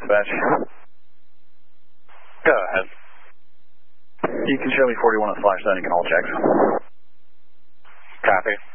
dispatch. Go ahead. You can show me 41 on the flash zone, you can all check. Copy.